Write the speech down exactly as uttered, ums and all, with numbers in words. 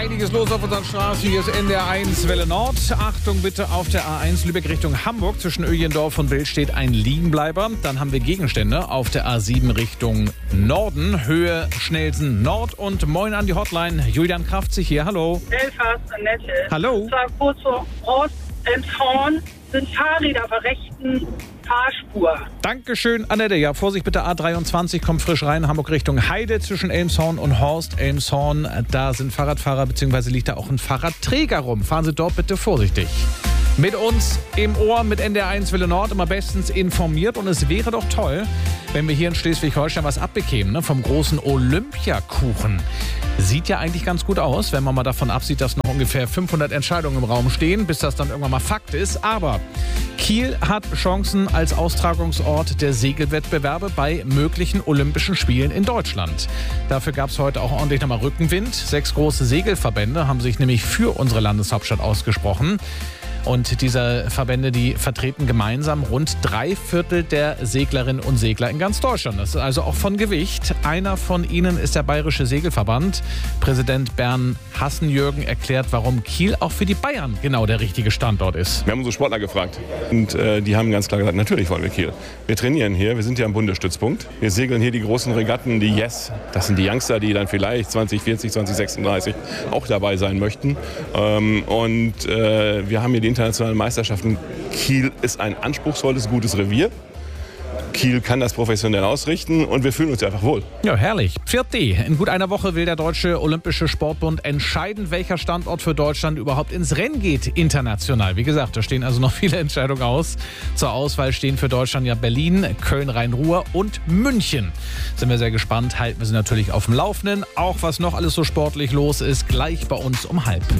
Einiges los auf unseren Straßen. Hier ist N D R eins Welle Nord. Achtung bitte auf der A eins Lübeck Richtung Hamburg. Zwischen Öjendorf und Wild steht ein Liegenbleiber. Dann haben wir Gegenstände auf der A sieben Richtung Norden. Höhe Schnellsen Nord. Und moin an die Hotline. Julian Kraftzig hier. Hallo. Belfast, Annette. Hallo. Zwar kurz vor Rost-Emshorn sind Fahrräder auf der rechten Fahrspur. Dankeschön, Annette. Ja, Vorsicht bitte, A dreiundzwanzig kommt frisch rein, Hamburg Richtung Heide zwischen Elmshorn und Horst. Elmshorn, da sind Fahrradfahrer, beziehungsweise liegt da auch ein Fahrradträger rum. Fahren Sie dort bitte vorsichtig. Mit uns im Ohr, mit N D R eins Welle Nord, immer bestens informiert. Und es wäre doch toll, wenn wir hier in Schleswig-Holstein was abbekämen, ne? Vom großen Olympiakuchen. Sieht ja eigentlich ganz gut aus, wenn man mal davon absieht, dass noch ungefähr fünfhundert Entscheidungen im Raum stehen, bis das dann irgendwann mal Fakt ist. Aber Kiel hat Chancen als Austragungsort der Segelwettbewerbe bei möglichen Olympischen Spielen in Deutschland. Dafür gab es heute auch ordentlich nochmal Rückenwind. Sechs große Segelverbände haben sich nämlich für unsere Landeshauptstadt ausgesprochen. Und diese Verbände, die vertreten gemeinsam rund drei Viertel der Seglerinnen und Segler in ganz Deutschland. Das ist also auch von Gewicht. Einer von ihnen ist der Bayerische Segelverband. Präsident Bernd Hassenjürgen erklärt, warum Kiel auch für die Bayern genau der richtige Standort ist. Wir haben unsere Sportler gefragt und äh, die haben ganz klar gesagt, natürlich wollen wir Kiel. Wir trainieren hier, wir sind ja am Bundesstützpunkt. Wir segeln hier die großen Regatten, die Yes. Das sind die Youngster, die dann vielleicht zwanzig vierzig, zwanzig sechsunddreißig auch dabei sein möchten. Ähm, und äh, wir haben hier die internationalen Meisterschaften. Kiel ist ein anspruchsvolles, gutes Revier. Kiel kann das professionell ausrichten und wir fühlen uns einfach wohl. Ja, herrlich. vier D. In gut einer Woche will der Deutsche Olympische Sportbund entscheiden, welcher Standort für Deutschland überhaupt ins Rennen geht international. Wie gesagt, da stehen also noch viele Entscheidungen aus. Zur Auswahl stehen für Deutschland ja Berlin, Köln-Rhein-Ruhr und München. Sind wir sehr gespannt, halten wir Sie natürlich auf dem Laufenden. Auch was noch alles so sportlich los ist, gleich bei uns um halb.